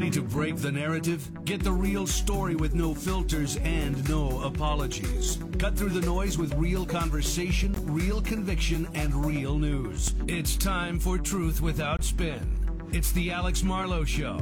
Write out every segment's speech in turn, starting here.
Ready to break the narrative? Get the real story with no filters and no apologies. Cut through the noise with real conversation, real conviction, and real news. It's time for Truth Without Spin. It's the Alex Marlowe Show.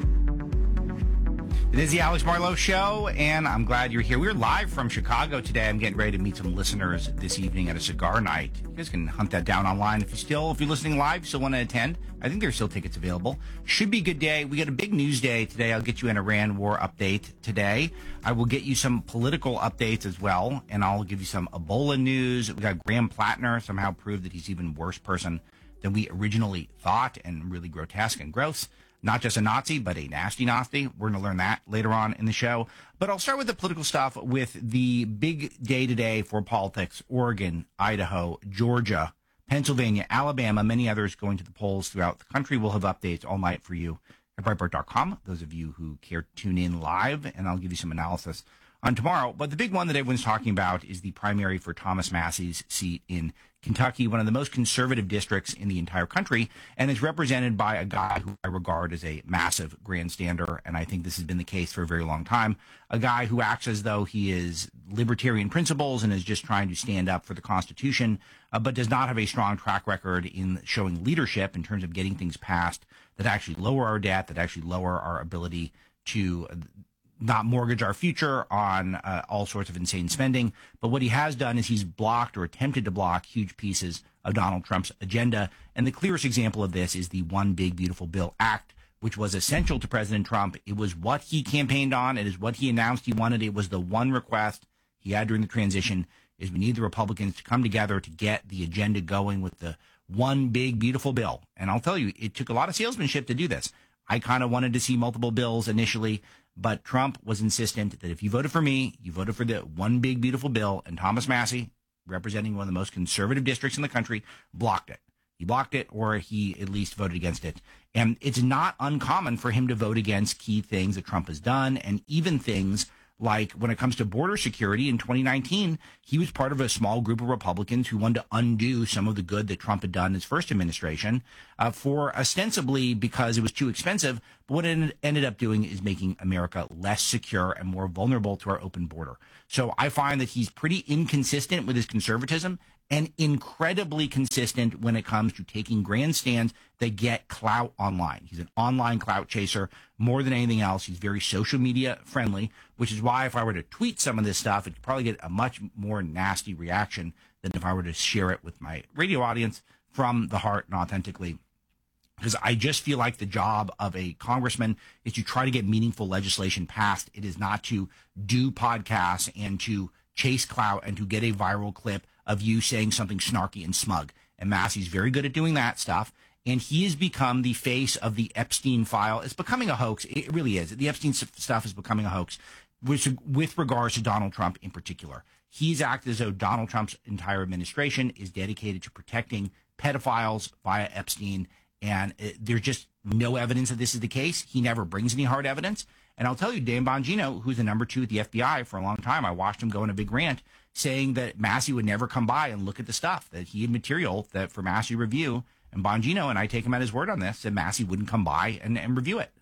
It is the Alex Marlowe Show, and I'm glad you're here. We're live from Chicago today. I'm getting ready to meet some listeners this evening at a cigar night. You guys can hunt that down online. If you're listening live, still want to attend, I think there's still tickets available. Should be a good day. We got a big news day today. I'll get you an Iran war update today. I will get you some political updates as well, and I'll give you some Ebola news. We got Graham Plattner somehow proved that he's even worse person than we originally thought, and really grotesque and gross. Not just a Nazi, but a nasty Nazi. We're going to learn that later on in the show. But I'll start with the political stuff with the big day today for politics. Oregon, Idaho, Georgia, Pennsylvania, Alabama, many others going to the polls throughout the country. We'll have updates all night for you at Breitbart.com, those of you who care to tune in live, and I'll give you some analysis on tomorrow. But the big one that everyone's talking about is the primary for Thomas Massie's seat in Kentucky, one of the most conservative districts in the entire country, and is represented by a guy who I regard as a massive grandstander, and I think this has been the case for a very long time, a guy who acts as though he is libertarian principles and is just trying to stand up for the Constitution, but does not have a strong track record in showing leadership in terms of getting things passed that actually lower our debt, that actually lower our ability to not mortgage our future on all sorts of insane spending. But what he has done is he's blocked or attempted to block huge pieces of Donald Trump's agenda. And the clearest example of this is the One Big Beautiful Bill Act, which was essential to President Trump. It was what he campaigned on. It is what he announced he wanted. It was the one request he had during the transition, is we need the Republicans to come together to get the agenda going with the One Big Beautiful Bill. And I'll tell you, it took a lot of salesmanship to do this. I kind of wanted to see multiple bills initially, but Trump was insistent that if you voted for me, you voted for the One Big Beautiful Bill, and Thomas Massie, representing one of the most conservative districts in the country, blocked it. He blocked it, or he at least voted against it. And it's not uncommon for him to vote against key things that Trump has done, and even things like when it comes to border security in 2019, he was part of a small group of Republicans who wanted to undo some of the good that Trump had done in his first administration for ostensibly because it was too expensive. But what it ended up doing is making America less secure and more vulnerable to our open border. So I find that he's pretty inconsistent with his conservatism and incredibly consistent when it comes to taking grandstands that get clout online. He's an online clout chaser more than anything else. He's very social media friendly, which is why if I were to tweet some of this stuff, it'd probably get a much more nasty reaction than if I were to share it with my radio audience from the heart and authentically. Because I just feel like the job of a congressman is to try to get meaningful legislation passed. It is not to do podcasts and to chase clout and to get a viral clip of you saying something snarky and smug. And Massie's very good at doing that stuff. And he has become the face of the Epstein file. It's becoming a hoax. It really is. The Epstein stuff is becoming a hoax with regards to Donald Trump in particular. He's acted as though Donald Trump's entire administration is dedicated to protecting pedophiles via Epstein. And there's just no evidence that this is the case. He never brings any hard evidence. And I'll tell you, Dan Bongino, who's the number 2 at the FBI for a long time, I watched him go on a big rant saying that Massie would never come by and look at the stuff, that he had material that for Massie review. And Bongino, and I take him at his word on this, that Massie wouldn't come by and review it.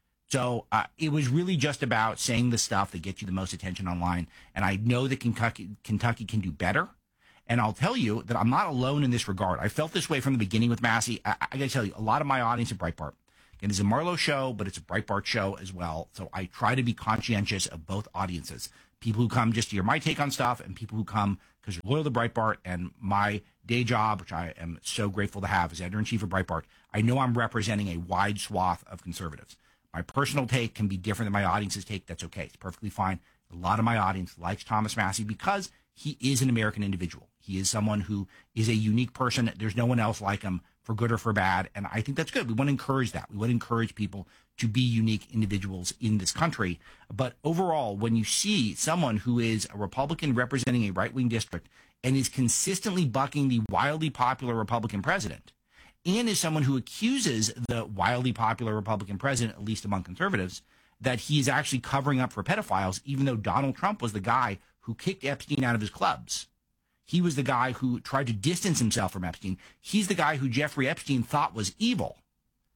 So it was really just about saying the stuff that gets you the most attention online. And I know that Kentucky can do better. And I'll tell you that I'm not alone in this regard. I felt this way from the beginning with Massie. I got to tell you, a lot of my audience at Breitbart, and it's a Marlowe show, but it's a Breitbart show as well. So I try to be conscientious of both audiences. People who come just to hear my take on stuff and people who come because you're loyal to Breitbart. And my day job, which I am so grateful to have as editor-in-chief of Breitbart, I know I'm representing a wide swath of conservatives. My personal take can be different than my audience's take. That's okay. It's perfectly fine. A lot of my audience likes Thomas Massie because he is an American individual. He is someone who is a unique person. There's no one else like him, for good or for bad. And I think that's good. We want to encourage that. We want to encourage people to be unique individuals in this country. But overall, when you see someone who is a Republican representing a right-wing district and is consistently bucking the wildly popular Republican president, and is someone who accuses the wildly popular Republican president, at least among conservatives, that he is actually covering up for pedophiles, even though Donald Trump was the guy who kicked Epstein out of his clubs. He was the guy who tried to distance himself from Epstein. He's the guy who Jeffrey Epstein thought was evil.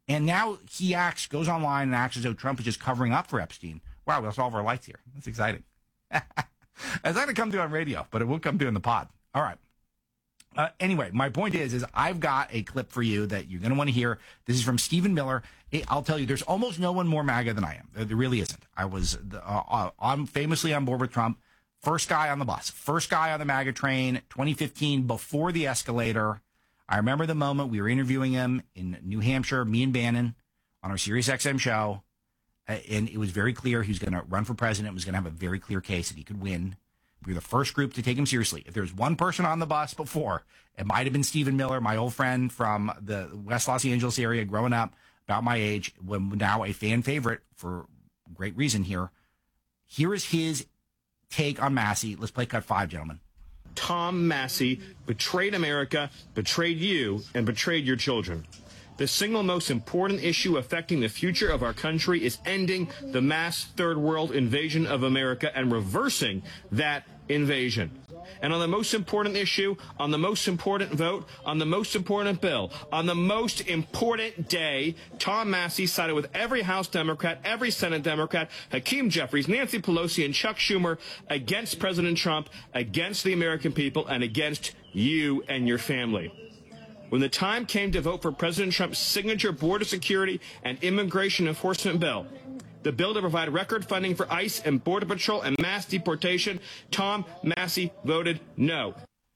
And now he goes online and acts as though Trump is just covering up for Epstein. Wow, we'll solve our lights here. That's exciting. It's not going to come through on radio, but it will come through in the pod. All right. Anyway, my point is I've got a clip for you that you're going to want to hear. This is from Stephen Miller. I'll tell you, there's almost no one more MAGA than I am. There really isn't. I'm famously on board with Trump. First guy on the bus. First guy on the MAGA train, 2015, before the escalator. I remember the moment we were interviewing him in New Hampshire, me and Bannon, on our SiriusXM show. And it was very clear he was going to run for president, was going to have a very clear case that he could win. We were the first group to take him seriously. If there was one person on the bus before, it might have been Stephen Miller, my old friend from the West Los Angeles area, growing up, about my age, now a fan favorite for great reason here. Here is his take on Massie. Let's play cut 5, gentlemen. Tom Massie betrayed America, betrayed you, and betrayed your children. The single most important issue affecting the future of our country is ending the mass third world invasion of America and reversing that invasion. And on the most important issue, on the most important vote, on the most important bill, on the most important day, Tom Massie sided with every House Democrat, every Senate Democrat, Hakeem Jeffries, Nancy Pelosi, and Chuck Schumer against President Trump, against the American people, and against you and your family. When the time came to vote for President Trump's signature border security and immigration enforcement bill, the bill to provide record funding for ICE and Border Patrol and mass deportation, Tom Massie voted no.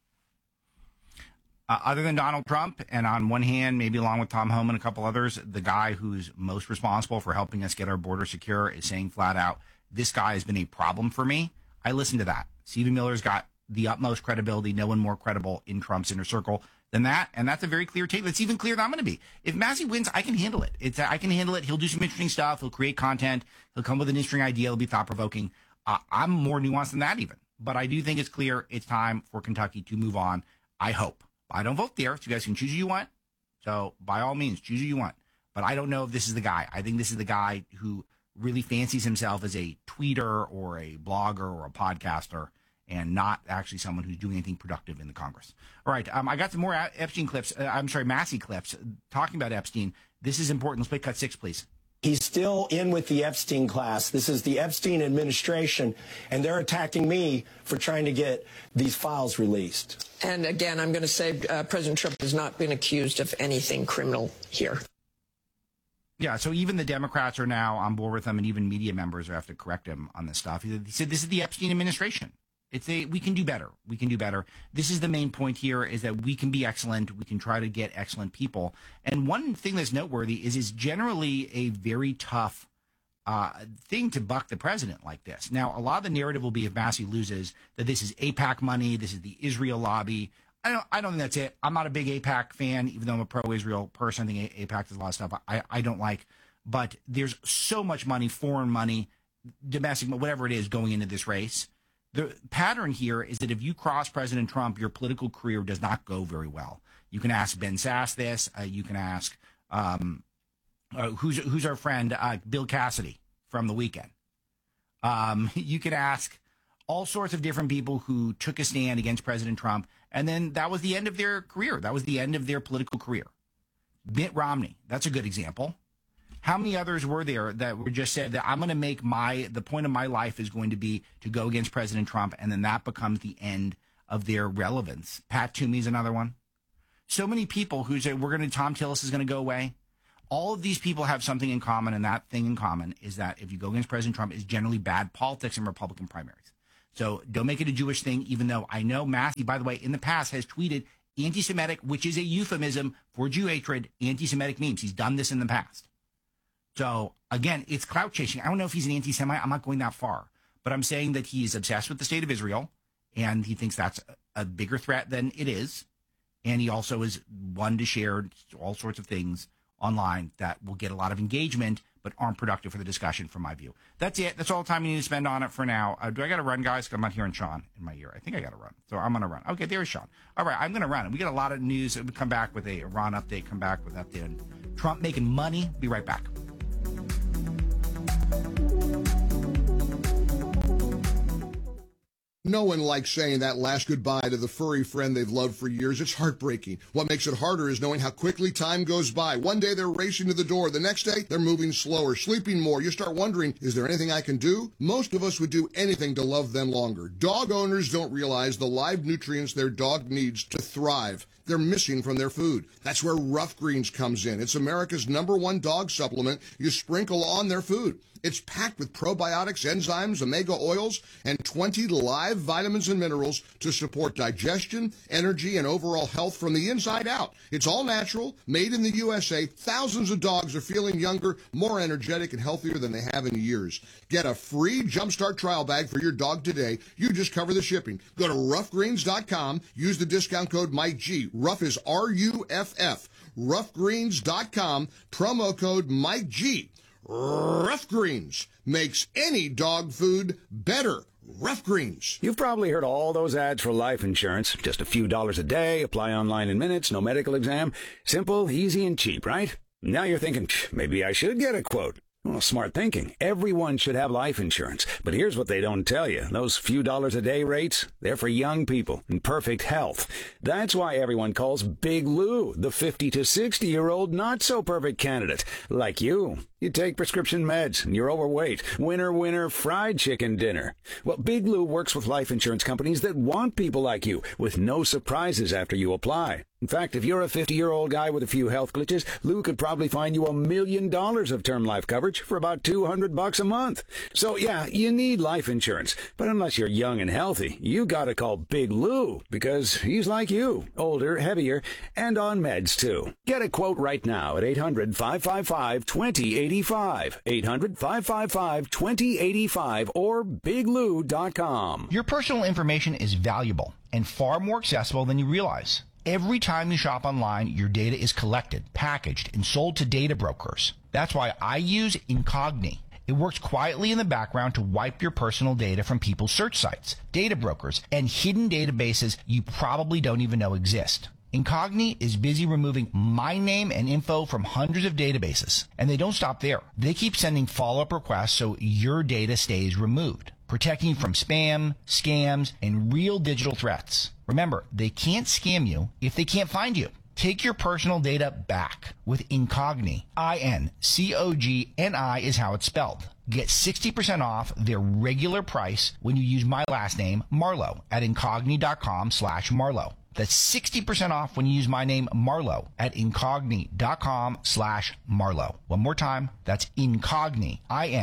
Other than Donald Trump, and on one hand, maybe along with Tom Homan and a couple others, the guy who's most responsible for helping us get our border secure is saying flat out, this guy has been a problem for me. I listened to that. Stephen Miller's got the utmost credibility, no one more credible in Trump's inner circle than that, and that's a very clear take. That's even clearer than I'm going to be. If Massie wins, I can handle it. I can handle it. He'll do some interesting stuff. He'll create content. He'll come with an interesting idea. It'll be thought-provoking. I'm more nuanced than that even. But I do think it's clear it's time for Kentucky to move on, I hope. I don't vote there, so you guys can choose who you want. So by all means, choose who you want. But I don't know if this is the guy. I think this is the guy who really fancies himself as a tweeter or a blogger or a podcaster, and not actually someone who's doing anything productive in the Congress. All right, I got some more Epstein clips. Massie clips talking about Epstein. This is important. Let's play cut 6, please. He's still in with the Epstein class. This is the Epstein administration, and they're attacking me for trying to get these files released. And again, I'm going to say President Trump has not been accused of anything criminal here. Yeah, so even the Democrats are now on board with him, and even media members have to correct him on this stuff. He said this is the Epstein administration. We can do better. We can do better. This is the main point here, is that we can be excellent. We can try to get excellent people. And one thing that's noteworthy is it's generally a very tough thing to buck the president like this. Now, a lot of the narrative will be, if Massie loses, that this is AIPAC money, this is the Israel lobby. I don't think that's it. I'm not a big AIPAC fan, even though I'm a pro-Israel person. I think AIPAC does a lot of stuff I don't like. But there's so much money, foreign money, domestic, whatever it is, going into this race. The pattern here is that if you cross President Trump, your political career does not go very well. You can ask Ben Sass this. You can ask who's our friend Bill Cassidy from The Weeknd. You can ask all sorts of different people who took a stand against President Trump, and then that was the end of their career. That was the end of their political career. Mitt Romney, that's a good example. How many others were there that were just said that I'm going to make the point of my life is going to be to go against President Trump, and then that becomes the end of their relevance? Pat Toomey's another one. So many people who say Tom Tillis is going to go away. All of these people have something in common, and that thing in common is that if you go against President Trump, it's generally bad politics in Republican primaries. So don't make it a Jewish thing, even though I know Massie, by the way, in the past has tweeted anti-Semitic, which is a euphemism for Jew hatred, anti-Semitic memes. He's done this in the past. So, again, it's clout chasing. I don't know if he's an anti-Semite. I'm not going that far. But I'm saying that he's obsessed with the state of Israel, and he thinks that's a bigger threat than it is. And he also is one to share all sorts of things online that will get a lot of engagement but aren't productive for the discussion, from my view. That's it. That's all the time you need to spend on it for now. Do I got to run, guys? I'm not hearing Sean in my ear. I think I got to run. So I'm going to run. Okay, there's Sean. All right, I'm going to run. We got a lot of news. We come back with a Ron update, come back with an update on Trump making money. Be right back. No one likes saying that last goodbye to the furry friend they've loved for years. It's heartbreaking. What makes it harder is knowing how quickly time goes by. One day they're racing to the door. The next day they're moving slower, sleeping more. You start wondering, is there anything I can do? Most of us would do anything to love them longer. Dog owners don't realize the live nutrients their dog needs to thrive. They're missing from their food. That's where Rough Greens comes in. It's America's #1 dog supplement you sprinkle on their food. It's packed with probiotics, enzymes, omega oils, and 20 live vitamins and minerals to support digestion, energy, and overall health from the inside out. It's all natural, made in the USA. Thousands of dogs are feeling younger, more energetic, and healthier than they have in years. Get a free Jumpstart trial bag for your dog today. You just cover the shipping. Go to roughgreens.com. Use the discount code MikeG. Rough is RUFF. Roughgreens.com. Promo code MikeG. Rough Greens makes any dog food better. Rough Greens. You've probably heard all those ads for life insurance. Just a few dollars a day, apply online in minutes, no medical exam. Simple, easy, and cheap, right? Now you're thinking, maybe I should get a quote. Well, smart thinking. Everyone should have life insurance. But here's what they don't tell you. Those few dollars a day rates, they're for young people in perfect health. That's why everyone calls Big Lou the 50 to 60-year-old not-so-perfect candidate. Like you. You take prescription meds, and you're overweight. Winner, fried chicken dinner. Well, Big Lou works with life insurance companies that want people like you, with no surprises after you apply. In fact, if you're a 50-year-old guy with a few health glitches, Lou could probably find you $1 million of term life coverage for about $200 a month. So, yeah, you need life insurance. But unless you're young and healthy, you gotta call Big Lou, because he's like you, older, heavier, and on meds, too. Get a quote right now at 800-555-2085. 800-555-2085 or biglou.com. Your personal information is valuable and far more accessible than you realize. Every time you shop online, your data is collected, packaged, and sold to data brokers. That's why I use Incogni. It works quietly in the background to wipe your personal data from people's search sites, data brokers, and hidden databases you probably don't even know exist. Incogni is busy removing my name and info from hundreds of databases, and they don't stop there. They keep sending follow-up requests so your data stays removed, protecting you from spam, scams, and real digital threats. Remember, they can't scam you if they can't find you. Take your personal data back with Incogni. Incogni is how it's spelled. Get 60% off their regular price when you use my last name, Marlowe, at incogni.com/Marlowe. That's 60% off when you use my name, Marlowe, at incogni.com/Marlowe. One more time, that's Incogni,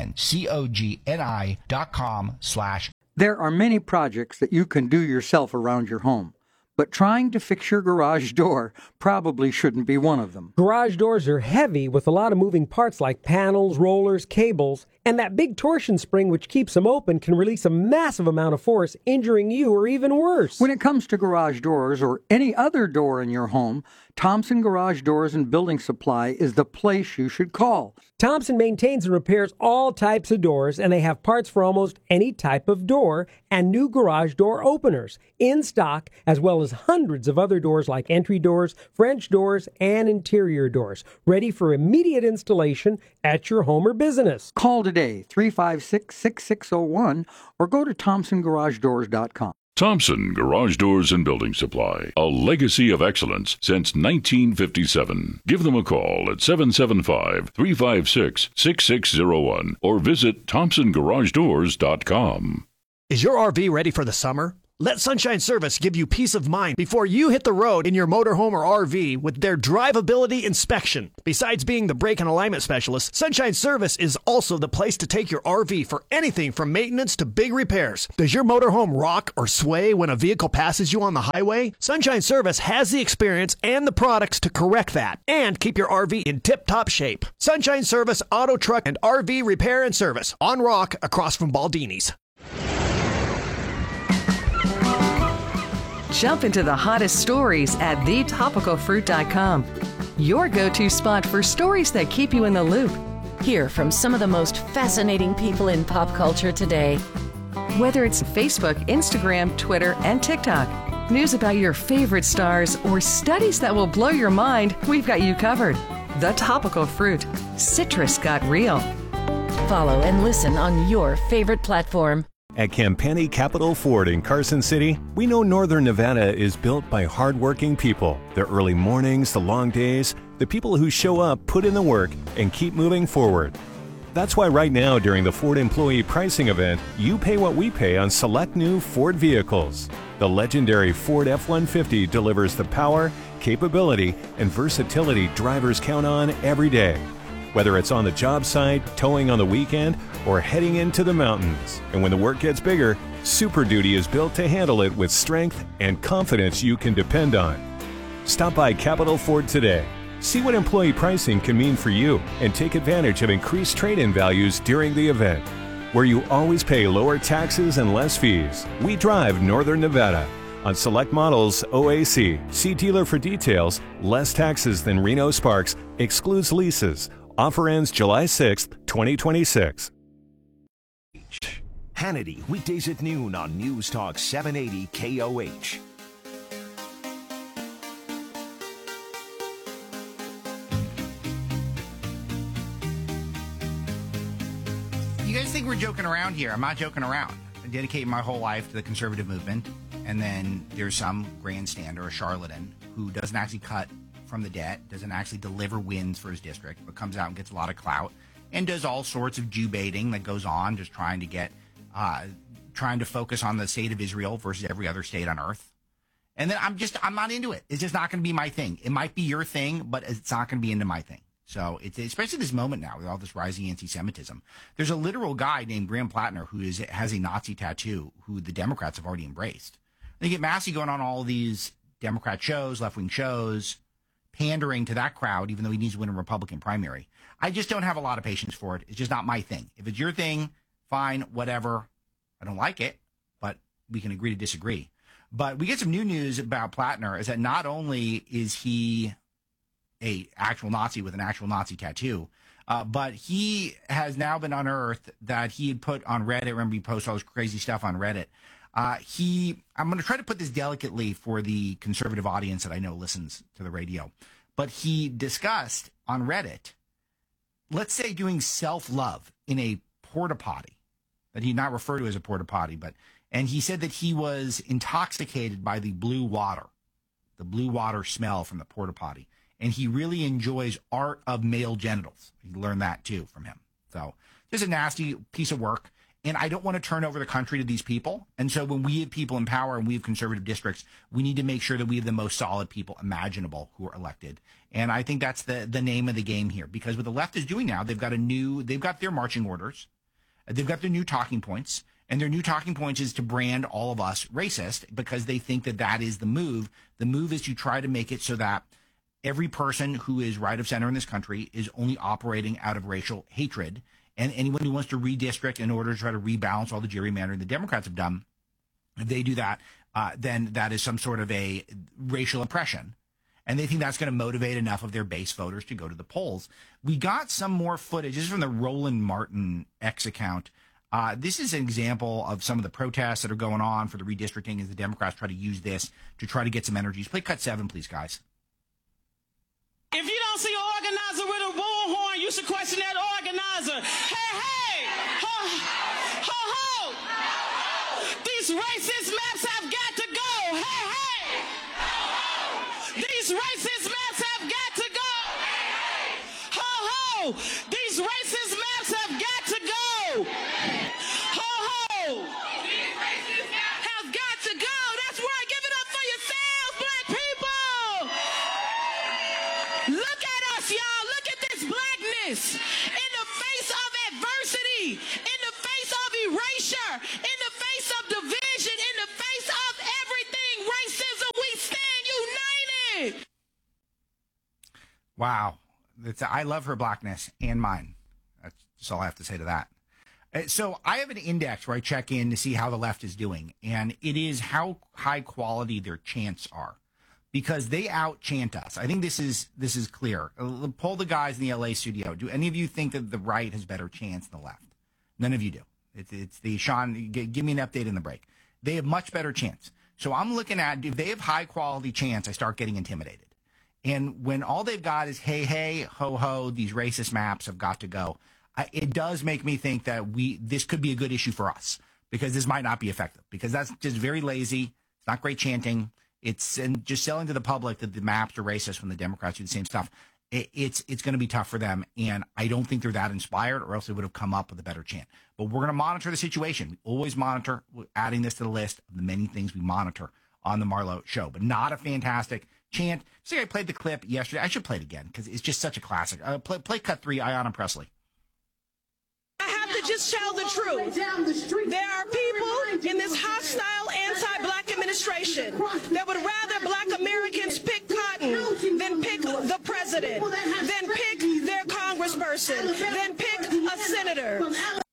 INCOGNI.com/. There are many projects that you can do yourself around your home, but trying to fix your garage door probably shouldn't be one of them. Garage doors are heavy with a lot of moving parts like panels, rollers, cables, and that big torsion spring which keeps them open can release a massive amount of force, injuring you or even worse. When it comes to garage doors or any other door in your home, Thompson Garage Doors and Building Supply is the place you should call. Thompson maintains and repairs all types of doors, and they have parts for almost any type of door and new garage door openers in stock, as well as hundreds of other doors like entry doors, French doors, and interior doors, ready for immediate installation at your home or business. Call today, 356-6601, or go to ThompsonGarageDoors.com. Thompson Garage Doors and Building Supply, a legacy of excellence since 1957. Give them a call at 775-356-6601 or visit ThompsonGarageDoors.com. Is your RV ready for the summer? Let Sunshine Service give you peace of mind before you hit the road in your motorhome or RV with their drivability inspection. Besides being the brake and alignment specialist, Sunshine Service is also the place to take your RV for anything from maintenance to big repairs. Does your motorhome rock or sway when a vehicle passes you on the highway? Sunshine Service has the experience and the products to correct that and keep your RV in tip-top shape. Sunshine Service Auto, Truck, and RV Repair and Service on Rock across from Baldini's. Jump into the hottest stories at thetopicalfruit.com. Your go-to spot for stories that keep you in the loop. Hear from some of the most fascinating people in pop culture today. Whether it's Facebook, Instagram, Twitter, and TikTok, news about your favorite stars, or studies that will blow your mind, we've got you covered. The Topical Fruit. Citrus got real. Follow and listen on your favorite platform. At Campani Capital Ford in Carson City, we know Northern Nevada is built by hardworking people. The early mornings, the long days, the people who show up, put in the work, and keep moving forward. That's why right now during the Ford Employee Pricing Event, you pay what we pay on select new Ford vehicles. The legendary Ford F-150 delivers the power, capability, and versatility drivers count on every day. Whether it's on the job site, towing on the weekend, or heading into the mountains. And when the work gets bigger, Super Duty is built to handle it with strength and confidence you can depend on. Stop by Capital Ford today. See what employee pricing can mean for you and take advantage of increased trade-in values during the event. Where you always pay lower taxes and less fees. We drive Northern Nevada. On select models, OAC. See dealer for details. Less taxes than Reno Sparks. Excludes leases. Offer ends July 6th, 2026. Hannity, weekdays at noon on News Talk 780 KOH. You guys think we're joking around here? I'm not joking around. I dedicate my whole life to the conservative movement, and then there's some grandstander or charlatan who doesn't actually cut from the debt, doesn't actually deliver wins for his district, but comes out and gets a lot of clout and does all sorts of Jew baiting that goes on, just trying to get, trying to focus on the state of Israel versus every other state on earth. And then I'm not into it. It's just not going to be my thing. It might be your thing, but it's not going to be into my thing. So it's especially this moment now with all this rising anti-Semitism. There's a literal guy named Graham Plattner who has a Nazi tattoo who the Democrats have already embraced. They get Massey going on all these Democrat shows, left-wing shows, pandering to that crowd, even though he needs to win a Republican primary. I just don't have a lot of patience for it. It's just not my thing. If it's your thing, fine, whatever. I don't like it, but we can agree to disagree. But we get some new news about Plattner is that not only is he a actual Nazi with an actual Nazi tattoo, but he has now been unearthed that he had put on Reddit. Remember, he posted all this crazy stuff on Reddit. I'm going to try to put this delicately for the conservative audience that I know listens to the radio, but he discussed on Reddit, let's say doing self-love in a porta potty that he not refer to as a porta potty, and he said that he was intoxicated by the blue water smell from the porta potty. And he really enjoys art of male genitals. You learned that too from him. So this is a nasty piece of work. And I don't want to turn over the country to these people. And so when we have people in power and we have conservative districts, we need to make sure that we have the most solid people imaginable who are elected. And I think that's the name of the game here. Because what the left is doing now, they've got their marching orders. They've got their new talking points. And their new talking points is to brand all of us racist because they think that that is the move. The move is to try to make it so that every person who is right of center in this country is only operating out of racial hatred. And anyone who wants to redistrict in order to try to rebalance all the gerrymandering the Democrats have done, if they do that, then that is some sort of a racial oppression. And they think that's going to motivate enough of their base voters to go to the polls. We got some more footage. This is from the Roland Martin X account. This is an example of some of the protests that are going on for the redistricting as the Democrats try to use this to try to get some energies. Play cut 7, please, guys. If you don't see an organizer with a bullhorn, you should question that organizer. Hey, hey! Ho, ho, ho! These racist maps have got to go! Hey, hey! These racist maps have got to go! Ho, ho! These racist maps have got to go! Ho, ho! These racist maps have got to go! That's right! Give it up for yourselves, black people! Look at us, y'all. Look at this blackness. In the face of adversity, in the face of erasure, in the face of division, in the face of everything racism, we stand united. Wow. I love her blackness and mine. That's all I have to say to that. So I have an index where I check in to see how the left is doing, and it is how high quality their chants are. Because they out-chant us. I think this is clear. Poll the guys in the LA studio. Do any of you think that the right has better chants than the left? None of you do. It's the Sean, give me an update in the break. They have much better chants. So I'm looking at, if they have high-quality chants, I start getting intimidated. And when all they've got is, hey, hey, ho, ho, these racist maps have got to go, it does make me think that this could be a good issue for us. because this might not be effective, because that's just very lazy. It's not great chanting. And just selling to the public that the maps are racist when the Democrats do the same stuff. It's going to be tough for them, and I don't think they're that inspired, or else they would have come up with a better chant. But we're going to monitor the situation. We always monitor, adding this to the list of the many things we monitor on the Marlo Show, but not a fantastic chant. See, I played the clip yesterday. I should play it again because it's just such a classic. Play cut 3, Ayanna Pressley. I have to just tell the truth. There are people in this hostile anti-black administration that would rather black Americans pick cotton than pick the president, than pick their congressperson, than pick a senator.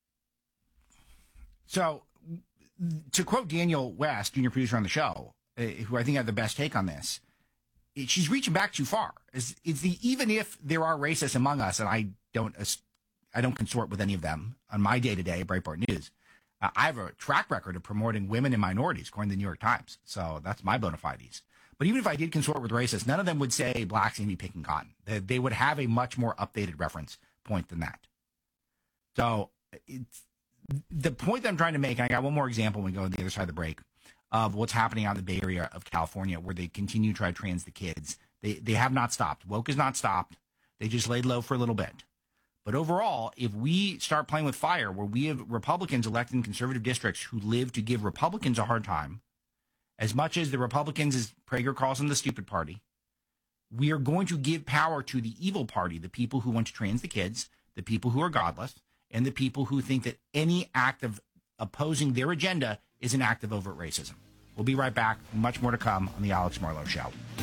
So, to quote Daniel West, junior producer on the show, who I think had the best take on this, she's reaching back too far. Even if there are racists among us, and I don't consort with any of them on my day-to-day Breitbart News, I have a track record of promoting women and minorities, according to the New York Times. So that's my bona fides. But even if I did consort with racists, none of them would say blacks need to be picking cotton. They would have a much more updated reference point than that. So the point that I'm trying to make, and I got one more example when we go to the other side of the break, of what's happening out in the Bay Area of California, where they continue to try to trans the kids. They have not stopped. Woke has not stopped. They just laid low for a little bit. But overall, if we start playing with fire, where we have Republicans elected in conservative districts who live to give Republicans a hard time, as much as the Republicans, as Prager calls them, the stupid party, we are going to give power to the evil party, the people who want to trans the kids, the people who are godless, and the people who think that any act of opposing their agenda is an act of overt racism. We'll be right back. Much more to come on the Alex Marlow Show.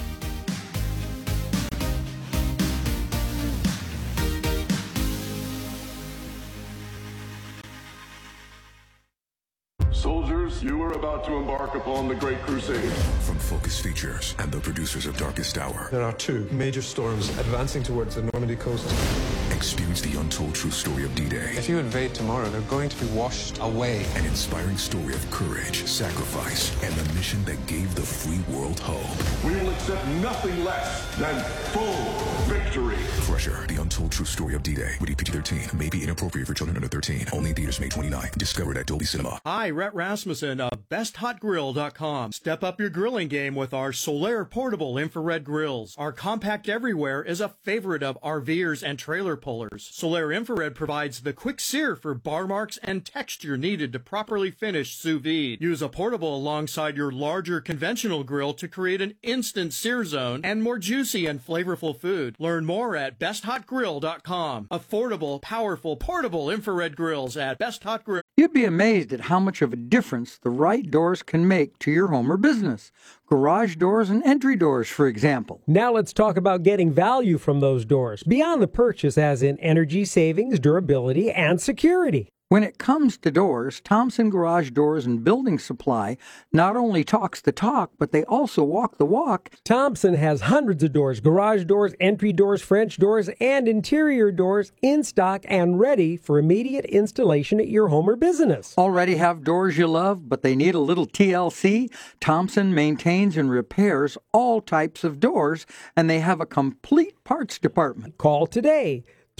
Soldiers, you are about to embark upon the Great Crusade. From Focus Features and the producers of Darkest Hour. There are 2 major storms advancing towards the Normandy coast. Experience the untold true story of D-Day. If you invade tomorrow, they're going to be washed away. An inspiring story of courage, sacrifice, and the mission that gave the free world hope. We will accept nothing less than full victory. Crusher, the untold true story of D-Day. Rated PG-13. May be inappropriate for children under 13. Only in theaters May 29. Discovered at Dolby Cinema. Hi, Rhett Rasmussen of BestHotGrill.com. Step up your grilling game with our Solaire portable infrared grills. Our compact everywhere is a favorite of RVers and trailer pullers. Solaire Infrared provides the quick sear for bar marks and texture needed to properly finish sous vide. Use a portable alongside your larger conventional grill to create an instant sear zone and more juicy and flavorful food. Learn more at BestHotGrill.com. Affordable, powerful, portable infrared grills at BestHotGrill. You'd be amazed at how much of a difference the right doors can make to your home or business. Garage doors and entry doors, for example. Now let's talk about getting value from those doors, beyond the purchase as in energy savings, durability, and security. When it comes to doors, Thompson Garage Doors and Building Supply not only talks the talk, but they also walk the walk. Thompson has hundreds of doors, garage doors, entry doors, French doors, and interior doors in stock and ready for immediate installation at your home or business. Already have doors you love, but they need a little TLC? Thompson maintains and repairs all types of doors, and they have a complete parts department. Call today.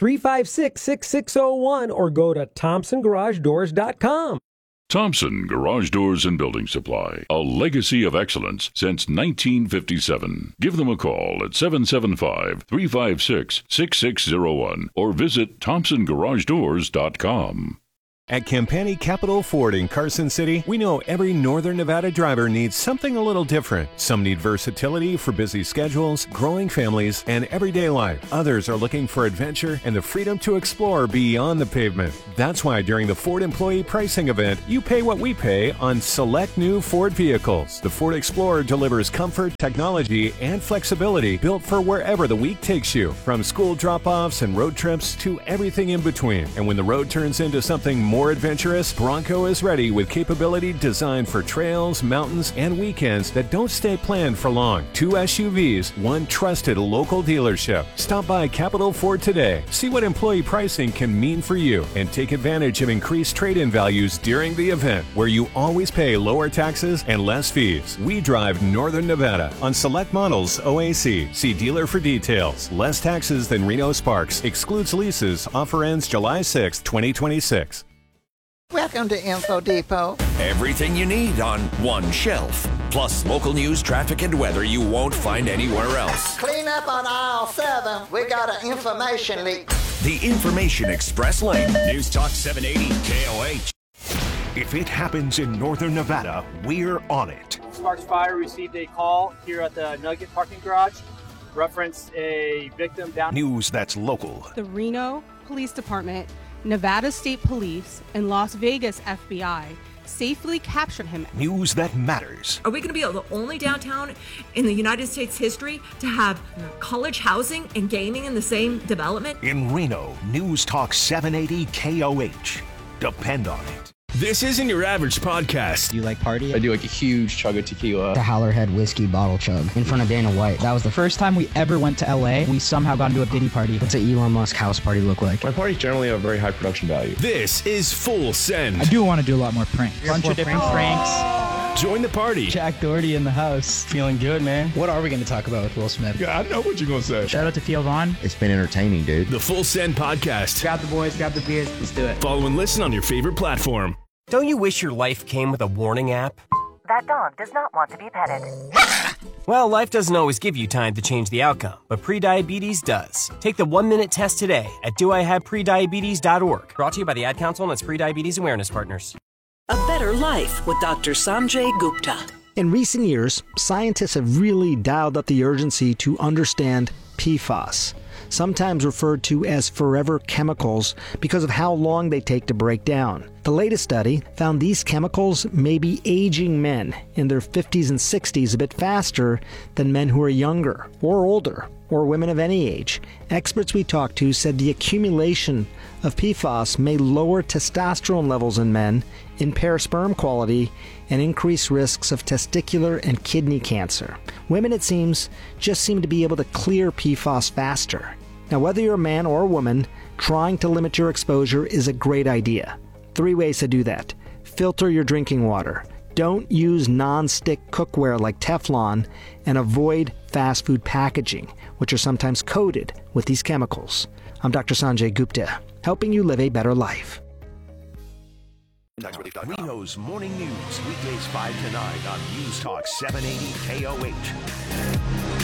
356-6601 or go to ThompsonGarageDoors.com. Thompson Garage Doors and Building Supply, a legacy of excellence since 1957. Give them a call at 775-356-6601 or visit ThompsonGarageDoors.com. At Campani Capital Ford in Carson City, we know every Northern Nevada driver needs something a little different. Some need versatility for busy schedules, growing families, and everyday life. Others are looking for adventure and the freedom to explore beyond the pavement. That's why during the Ford Employee Pricing Event, you pay what we pay on select new Ford vehicles. The Ford Explorer delivers comfort, technology, and flexibility built for wherever the week takes you. From school drop-offs and road trips to everything in between. And when the road turns into something more adventurous, Bronco is ready with capability designed for trails, mountains, and weekends that don't stay planned for long. 2 SUVs, 1 trusted local dealership. Stop by Capital Ford today. See what employee pricing can mean for you and take advantage of increased trade-in values during the event, where you always pay lower taxes and less fees. We drive Northern Nevada on select models OAC. See dealer for details. Less taxes than Reno Sparks. Excludes leases. Offer ends July 6, 2026. Welcome to Info Depot. Everything you need on one shelf. Plus local news, traffic, and weather you won't find anywhere else. Clean up on aisle 7. We got an information leak. The Information Express Lane. News Talk 780 KOH. If it happens in northern Nevada, we're on it. Sparks Fire received a call here at the Nugget parking garage. Referenced a victim down. News that's local. The Reno Police Department, Nevada State Police, and Las Vegas FBI safely captured him. News that matters. Are we going to be the only downtown in the United States history to have college housing and gaming in the same development? In Reno, News Talk 780 KOH. Depend on it. This isn't your average podcast. Do you like party? I do like a huge chug of tequila. The Howlerhead whiskey bottle chug in front of Dana White. That was the first time we ever went to LA. We somehow got into a Diddy party. What's an Elon Musk house party look like? My parties generally have very high production value. This is Full Send. I do want to do a lot more pranks. Bunch of different pranks. Join the party. Jack Doherty in the house. Feeling good, man. What are we going to talk about with Will Smith? Yeah, I know what you're going to say. Shout out to Theo Vaughn. It's been entertaining, dude. The Full Send podcast. Grab the boys, grab the beers. Let's do it. Follow and listen on your favorite platform. Don't you wish your life came with a warning app? That dog does not want to be petted. Well, life doesn't always give you time to change the outcome, but prediabetes does. Take the 1-minute test today at doihaveprediabetes.org. Brought to you by the Ad Council and its Prediabetes Awareness Partners. A Better Life with Dr. Sanjay Gupta. In recent years, scientists have really dialed up the urgency to understand PFAS, sometimes referred to as forever chemicals because of how long they take to break down. The latest study found these chemicals may be aging men in their 50s and 60s a bit faster than men who are younger or older, or women of any age. Experts we talked to said the accumulation of PFAS may lower testosterone levels in men, impair sperm quality, and increase risks of testicular and kidney cancer. Women, it seems, just seem to be able to clear PFAS faster. Now, whether you're a man or a woman, trying to limit your exposure is a great idea. 3 ways to do that. Filter your drinking water. Don't use non-stick cookware like Teflon, and avoid fast food packaging, which are sometimes coated with these chemicals. I'm Dr. Sanjay Gupta, helping you live a better life. Reno's Morning News, weekdays 5 to 9 on News Talk 780 KOH.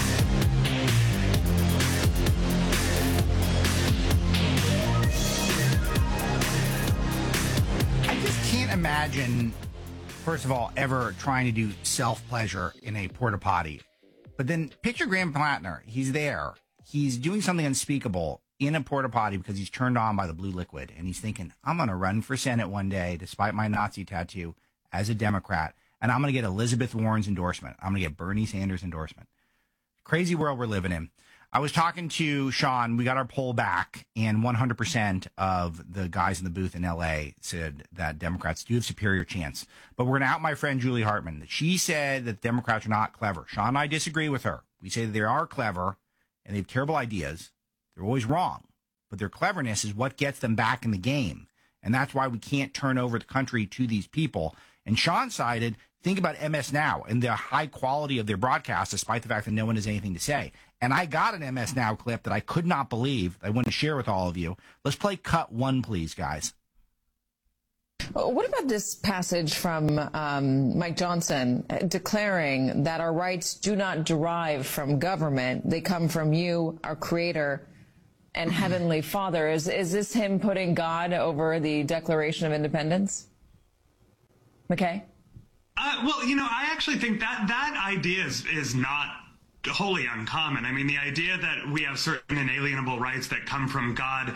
Can't imagine, first of all, ever trying to do self-pleasure in a porta potty. But then picture Graham Plattner. He's there. He's doing something unspeakable in a porta potty because he's turned on by the blue liquid. And he's thinking, I'm going to run for Senate one day, despite my Nazi tattoo, as a Democrat. And I'm going to get Elizabeth Warren's endorsement. I'm going to get Bernie Sanders' endorsement. Crazy world we're living in. I was talking to Sean. We got our poll back, and 100% of the guys in the booth in L.A. said that Democrats do have superior chance. But we're going to out my friend Julie Hartman. She said that Democrats are not clever. Sean and I disagree with her. We say that they are clever, and they have terrible ideas. They're always wrong. But their cleverness is what gets them back in the game. And that's why we can't turn over the country to these people. And Sean cited, think about MS Now and the high quality of their broadcast, despite the fact that no one has anything to say. And I got an MS Now clip that I could not believe. I want to share with all of you. Let's play cut 1, please, guys. What about this passage from Mike Johnson declaring that our rights do not derive from government? They come from you, our Creator and Heavenly Father. Is this him putting God over the Declaration of Independence? McKay? Well, you know, I actually think that idea is not wholly uncommon. I mean, the idea that we have certain inalienable rights that come from God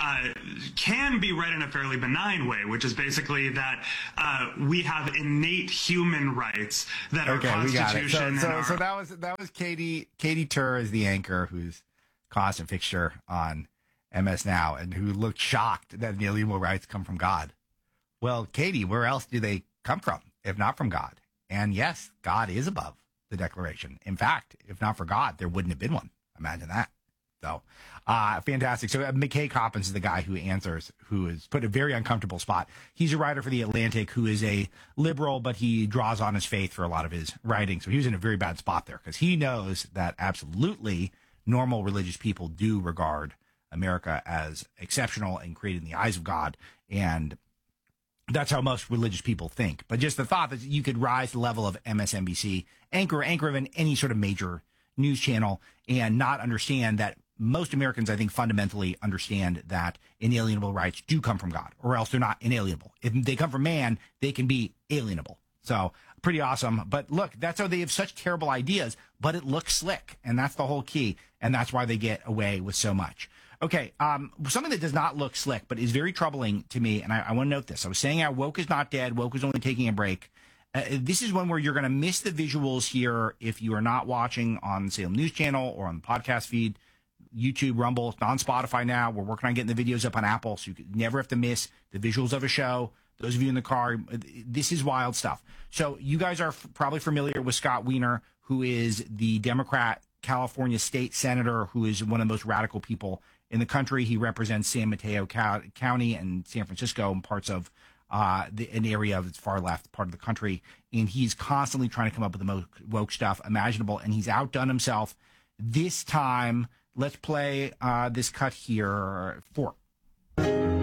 can be read in a fairly benign way, which is basically that we have innate human rights that are Constitution. So that was Katie Tur is the anchor who's constant fixture on MS Now and who looked shocked that inalienable rights come from God. Well, Katie, where else do they come from if not from God? And yes, God is above the Declaration. In fact, if not for God, there wouldn't have been one. Imagine that. So, fantastic. So McKay Coppins is the guy who answers, who is put in a very uncomfortable spot. He's a writer for The Atlantic who is a liberal, but he draws on his faith for a lot of his writing. So he was in a very bad spot there because he knows that absolutely normal religious people do regard America as exceptional and created in the eyes of God. And That's how most religious people think. But just the thought that you could rise to the level of MSNBC, anchor of any sort of major news channel, and not understand that most Americans, I think, fundamentally understand that inalienable rights do come from God, or else they're not inalienable. If they come from man, they can be alienable. So pretty awesome. But look, that's how they have such terrible ideas, but it looks slick. And that's the whole key. And that's why they get away with so much. Okay, something that does not look slick, but is very troubling to me, and I want to note this. I was saying how woke is not dead. Woke is only taking a break. This is one where you're going to miss the visuals here if you are not watching on Salem News Channel or on the podcast feed, YouTube, Rumble. It's on Spotify now. We're working on getting the videos up on Apple, so you never have to miss the visuals of a show. Those of you in the car, this is wild stuff. So you guys are probably familiar with Scott Wiener, who is the Democrat California state senator, who is one of the most radical people in the country. He represents San Mateo County and San Francisco and parts of an area of its far left part of the country. And he's constantly trying to come up with the most woke stuff imaginable. And he's outdone himself this time. Let's play this cut here for